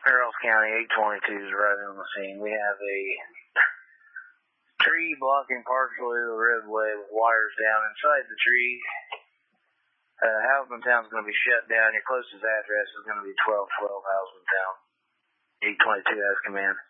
Earls County, 822 is right on the scene. We have a tree blocking partially the roadway with wires down inside the tree. Houseman Town's going to be shut down. Your closest address is going to be 1212 Houseman Town. 822 has command.